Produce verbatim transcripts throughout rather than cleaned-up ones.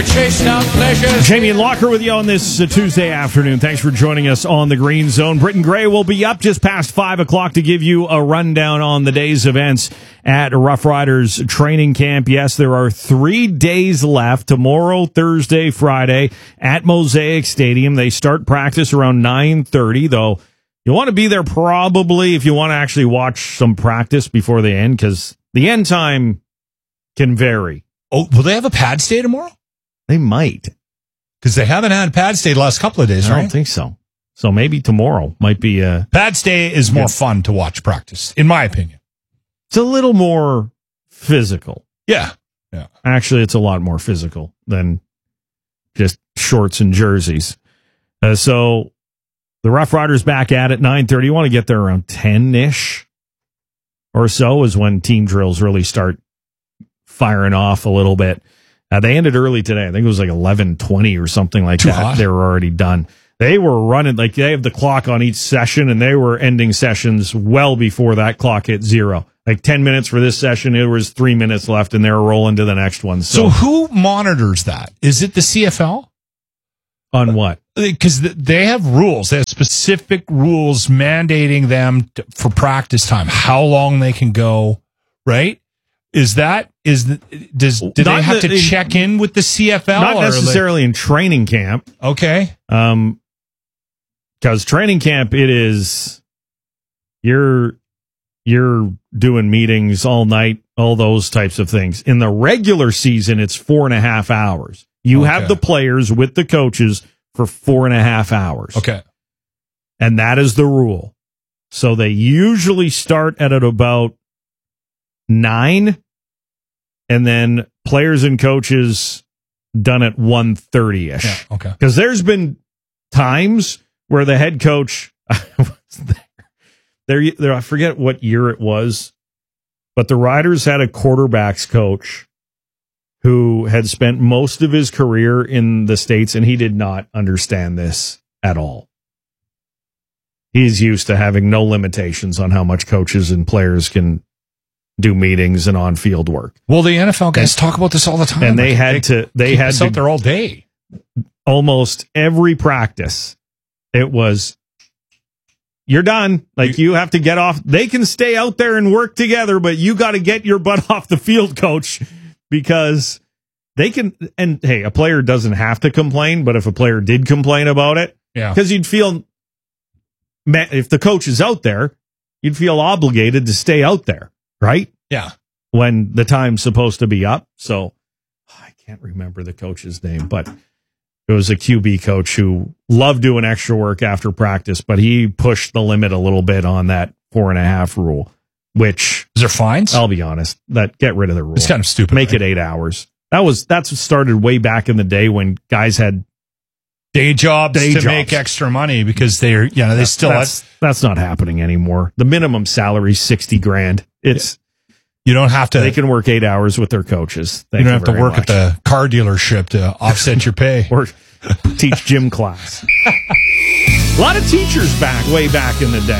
chased down pleasures. Jamie and Locker with you on this uh, Tuesday afternoon. Thanks for joining us on the Green Zone. Britton Gray will be up just past five o'clock to give you a rundown on the day's events at Rough Riders training camp. Yes, there are three days left, tomorrow, Thursday, Friday, at Mosaic Stadium. They start practice around nine thirty, though you want to be there probably if you want to actually watch some practice before they end, because the end time can vary. Oh, will they have a pads day tomorrow? They might. Because they haven't had pads day the last couple of days, I right? I don't think so. So maybe tomorrow might be a... Pads day is more fun to watch practice, in my opinion. It's a little more physical. Yeah. Yeah. Actually, it's a lot more physical than just shorts and jerseys. Uh, so the Rough Riders back at it, nine thirty. You want to get there around ten-ish or so is when team drills really start firing off a little bit. Uh, they ended early today. I think it was like eleven twenty or something like Too that. hot. They were already done. They were running, like they have the clock on each session, and they were ending sessions well before that clock hit zero. Like ten minutes for this session, it was three minutes left, and they were rolling to the next one. So, So who monitors that? Is it the C F L? on what? Because they have rules. They have specific rules mandating them to, for practice time, how long they can go, right? Is that, is the, does, do Not they have the- to check in with the C F L? Not or necessarily in training camp. like- okay. Um, because training camp, it is you're you're doing meetings all night, all those types of things. In the regular season, it's four and a half hours. You Okay. have the players with the coaches for four and a half hours. Okay. And that is the rule. So they usually start at, at about nine, and then players and coaches done at one thirty-ish. Yeah. Okay. Because there's been times where the head coach was there. there. There, I forget what year it was, but the Riders had a quarterbacks coach who had spent most of his career in the States, and he did not understand this at all. He's used to having no limitations on how much coaches and players can do meetings and on-field work. Well, the N F L guys talk about this all the time. And they Like, had to, they keep had us to out there all day. almost every practice. It was, you're done. Like you have to get off. They can stay out there and work together, but you got to get your butt off the field, coach, because they can. And hey, a player doesn't have to complain, but if a player did complain about it, Yeah. because you'd feel, if the coach is out there, you'd feel obligated to stay out there, right? Yeah. When the time's supposed to be up. So I can't remember the coach's name, but it was a Q B coach who loved doing extra work after practice, but he pushed the limit a little bit on that four and a half rule, which Is there fines? I'll be honest, that get rid of the rule. It's kind of stupid. Make right? it eight hours. That was, that's what started way back in the day when guys had day jobs Day to jobs. make extra money because they're, you know, they still, that's, that's not happening anymore. The minimum salary is sixty grand. It's, you don't have to, they can work eight hours with their coaches. Thank you don't have to very work much. at the car dealership to offset your pay. Or teach gym class. A lot of teachers back, way back in the day.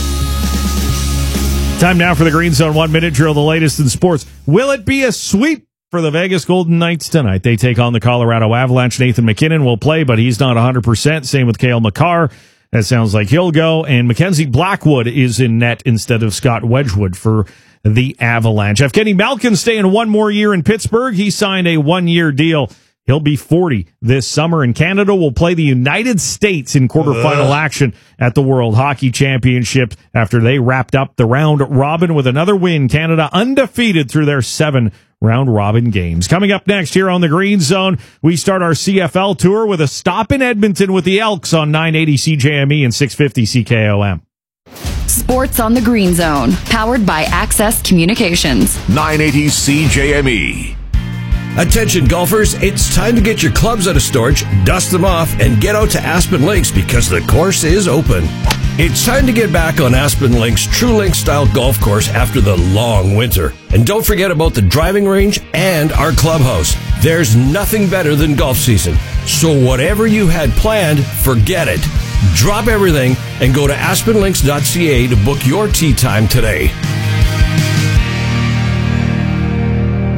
Time now for the Green Zone one minute drill, the latest in sports. Will it be a sweep for the Vegas Golden Knights tonight? They take on the Colorado Avalanche. Nathan McKinnon will play, but he's not one hundred percent. Same with Cale Makar. That sounds like he'll go. And Mackenzie Blackwood is in net instead of Scott Wedgwood for the Avalanche. Evgeny Malkin staying one more year in Pittsburgh. He signed a one-year deal. He'll be forty this summer, and Canada will play the United States in quarterfinal action at the World Hockey Championship after they wrapped up the round robin with another win. Canada undefeated through their seven round robin games. Coming up next here on the Green Zone, we start our C F L tour with a stop in Edmonton with the Elks on nine eighty C J M E and six fifty C K O M. Sports on the Green Zone, powered by Access Communications. nine eighty C J M E. Attention golfers, it's time to get your clubs out of storage, dust them off, and get out to Aspen Links because the course is open. It's time to get back on Aspen Links' True Link style golf course after the long winter. And don't forget about the driving range and our clubhouse. There's nothing better than golf season. So whatever you had planned, forget it. Drop everything and go to aspen links dot c a to book your tee time today.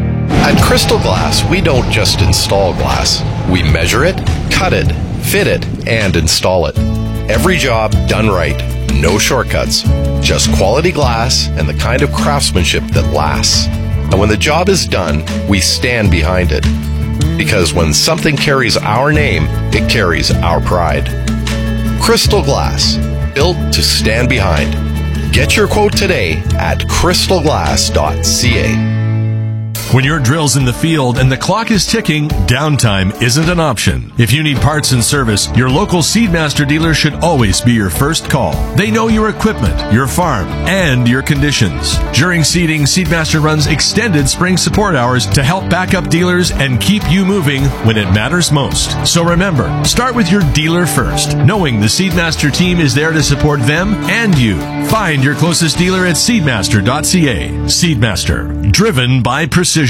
At Crystal Glass, we don't just install glass. We measure it, cut it, fit it, and install it. Every job done right. No shortcuts. Just quality glass and the kind of craftsmanship that lasts. And when the job is done, we stand behind it. Because when something carries our name, it carries our pride. Crystal Glass, built to stand behind. Get your quote today at crystal glass dot c a. When your drill's in the field and the clock is ticking, downtime isn't an option. If you need parts and service, your local Seedmaster dealer should always be your first call. They know your equipment, your farm, and your conditions. During seeding, Seedmaster runs extended spring support hours to help back up dealers and keep you moving when it matters most. So remember, start with your dealer first, knowing the Seedmaster team is there to support them and you. Find your closest dealer at seedmaster dot c a. Seedmaster, driven by precision.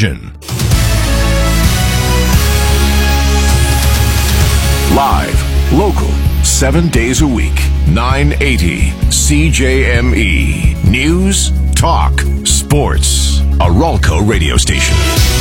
Live, local, seven days a week. nine eighty C J M E. News, talk, sports. A Ralco radio station.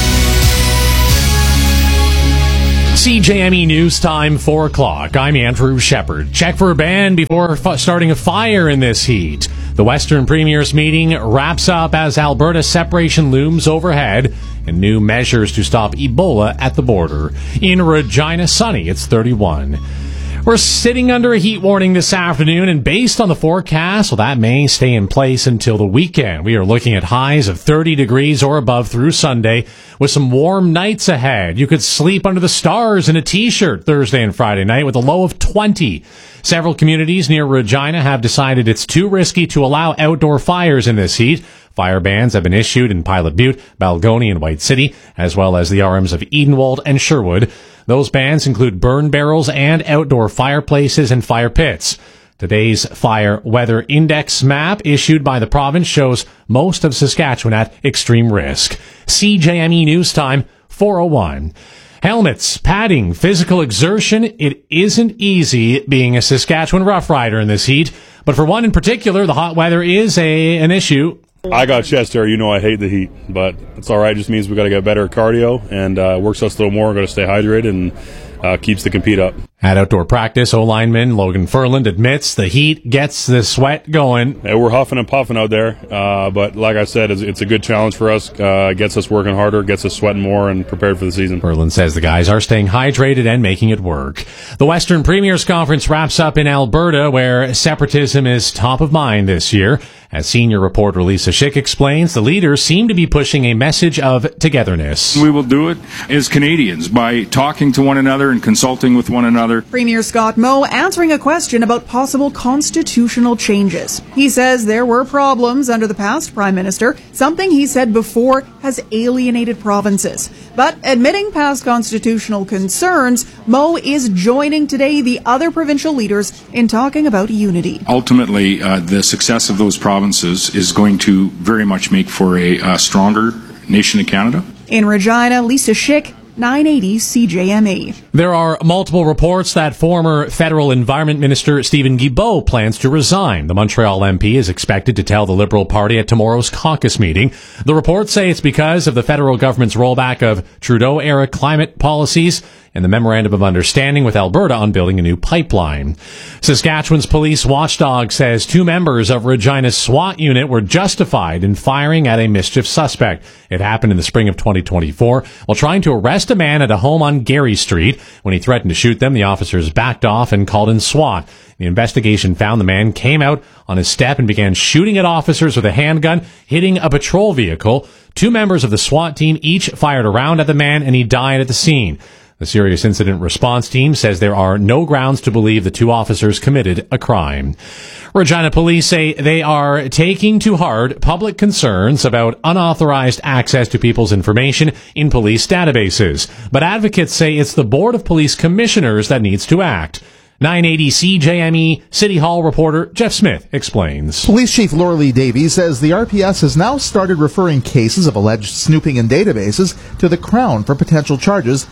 C J M E News Time, four o'clock. I'm Andrew Shepard. Check for a ban before f- starting a fire in this heat. The Western Premiers meeting wraps up as Alberta separation looms overhead and new measures to stop Ebola at the border. In Regina, sunny, it's thirty-one. We're sitting under a heat warning this afternoon, and based on the forecast, well, that may stay in place until the weekend. We are looking at highs of thirty degrees or above through Sunday, with some warm nights ahead. You could sleep under the stars in a t-shirt Thursday and Friday night with a low of twenty. Several communities near Regina have decided it's too risky to allow outdoor fires in this heat. Fire bans have been issued in Pilot Butte, Balgonie, and White City, as well as the R Ms of Edenwald and Sherwood. Those bans include burn barrels and outdoor fireplaces and fire pits. Today's fire weather index map issued by the province shows most of Saskatchewan at extreme risk. C J M E News Time, four oh one. Helmets, padding, physical exertion. It isn't easy being a Saskatchewan Rough Rider in this heat, but for one in particular, the hot weather is a an issue. I got chest hair. You know I hate the heat, but it's all right. It just means we got to get better cardio and uh, works us a little more. We're going to stay hydrated and uh, keeps the compete up. At outdoor practice, O-lineman Logan Furland admits the heat gets the sweat going. Yeah, we're huffing and puffing out there, uh, but like I said, it's, it's a good challenge for us. Uh, gets us working harder, gets us sweating more, and prepared for the season. Furland says the guys are staying hydrated and making it work. The Western Premiers Conference wraps up in Alberta, where separatism is top of mind this year. As senior reporter Lisa Schick explains, the leaders seem to be pushing a message of togetherness. We will do it as Canadians by talking to one another and consulting with one another. Premier Scott Moe answering a question about possible constitutional changes. He says there were problems under the past Prime Minister, something he said before has alienated provinces. But admitting past constitutional concerns, Moe is joining today the other provincial leaders in talking about unity. Ultimately, uh, the success of those provinces is going to very much make for a uh, stronger nation in Canada. In Regina, Lisa Schick, nine eighty C J M E. There are multiple reports that former federal environment minister Stephen Guilbeault plans to resign. The Montreal M P is expected to tell the Liberal Party at tomorrow's caucus meeting. The reports say it's because of the federal government's rollback of Trudeau-era climate policies and the Memorandum of Understanding with Alberta on building a new pipeline. Saskatchewan's police watchdog says two members of Regina's SWAT unit were justified in firing at a mischief suspect. It happened in the spring of twenty twenty-four while trying to arrest a man at a home on Gary Street. When he threatened to shoot them, the officers backed off and called in SWAT. The investigation found the man came out on his step and began shooting at officers with a handgun, hitting a patrol vehicle. Two members of the SWAT team each fired a round at the man, and he died at the scene. The Serious Incident Response Team says there are no grounds to believe the two officers committed a crime. Regina police say they are taking to heart public concerns about unauthorized access to people's information in police databases. But advocates say it's the Board of Police Commissioners that needs to act. nine eighty C J M E City Hall reporter Jeff Smith explains. Police Chief Laura Lee Davies says the R P S has now started referring cases of alleged snooping in databases to the Crown for potential charges.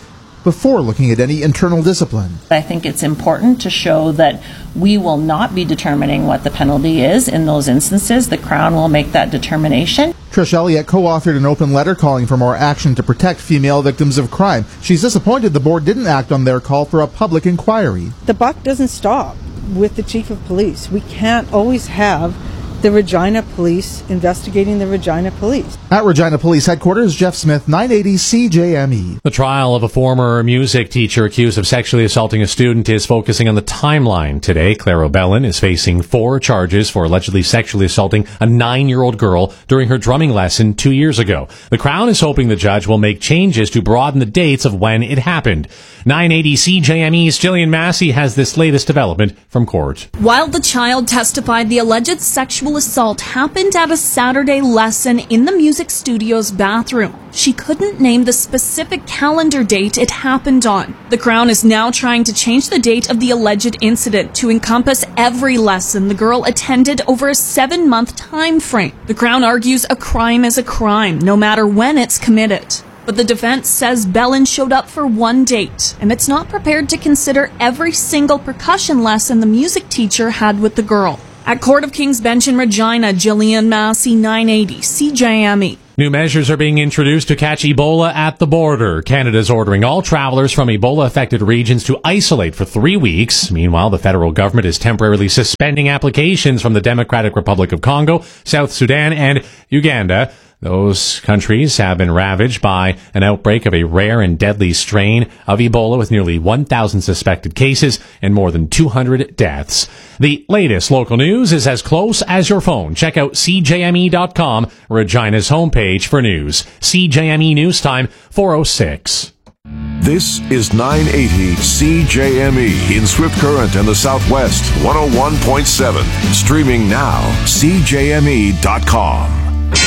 before looking at any internal discipline. I think it's important to show that we will not be determining what the penalty is in those instances. The Crown will make that determination. Trish Elliott co-authored an open letter calling for more action to protect female victims of crime. She's disappointed the board didn't act on their call for a public inquiry. The buck doesn't stop with the chief of police. We can't always have the Regina Police investigating the Regina Police. At Regina Police Headquarters, Jeff Smith, nine eighty C J M E. The trial of a former music teacher accused of sexually assaulting a student is focusing on the timeline today. Claire O'Bellin is facing four charges for allegedly sexually assaulting a nine-year-old girl during her drumming lesson two years ago. The Crown is hoping the judge will make changes to broaden the dates of when it happened. nine eighty C J M E's Jillian Massey has this latest development from court. While the child testified, the alleged sexual assault happened at a Saturday lesson in the music studio's bathroom. She couldn't name the specific calendar date it happened on. The Crown is now trying to change the date of the alleged incident to encompass every lesson the girl attended over a seven-month time frame. The Crown argues a crime is a crime, no matter when it's committed. But the defense says Bellin showed up for one date, and it's not prepared to consider every single percussion lesson the music teacher had with the girl. At Court of King's Bench in Regina, Jillian Massey, nine eighty C J M E. New measures are being introduced to catch Ebola at the border. Canada's ordering all travelers from Ebola-affected regions to isolate for three weeks. Meanwhile, the federal government is temporarily suspending applications from the Democratic Republic of Congo, South Sudan, and Uganda. Those countries have been ravaged by an outbreak of a rare and deadly strain of Ebola with nearly one thousand suspected cases and more than two hundred deaths. The latest local news is as close as your phone. Check out C J M E dot com, Regina's homepage for news. C J M E News Time, four oh six. This is nine eighty C J M E in Swift Current and the Southwest, one oh one point seven. Streaming now, C J M E dot com.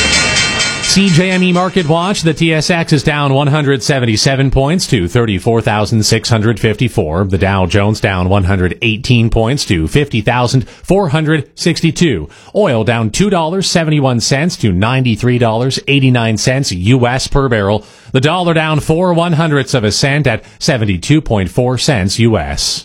C J M E Market Watch, the T S X is down one hundred seventy-seven points to thirty-four thousand six hundred fifty-four. The Dow Jones down one hundred eighteen points to fifty thousand four hundred sixty-two. Oil down two dollars and seventy-one cents to ninety-three dollars and eighty-nine cents U S per barrel. The dollar down four one hundredths of a cent at seventy-two point four cents U S.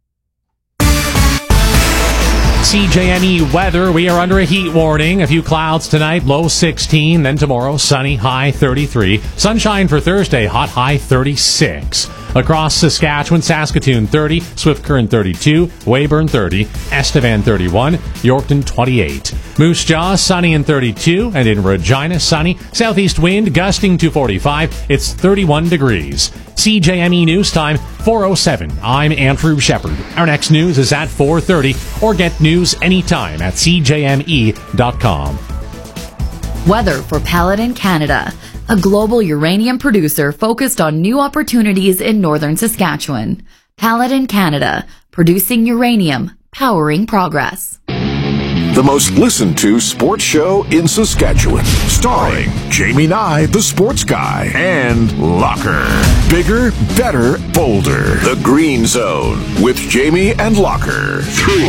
C J M E weather, we are under a heat warning. A few clouds tonight, low sixteen. Then tomorrow, sunny, high thirty-three. Sunshine for Thursday, hot high thirty-six. Across Saskatchewan, Saskatoon thirty, Swift Current thirty-two, Weyburn thirty, Estevan thirty-one, Yorkton twenty-eight. Moose Jaw, sunny and thirty-two, and in Regina, sunny. Southeast wind gusting to forty-five. It's thirty-one degrees. C J M E News Time, four oh seven. I'm Andrew Shepard. Our next news is at four thirty, or get news anytime at C J M E dot com. Weather for Paladin Canada, a global uranium producer focused on new opportunities in northern Saskatchewan. Paladin Canada, producing uranium, powering progress. The most listened to sports show in Saskatchewan. Starring Jamie Nye, the sports guy, and Locker. Bigger, better, bolder. The Green Zone with Jamie and Locker. Three.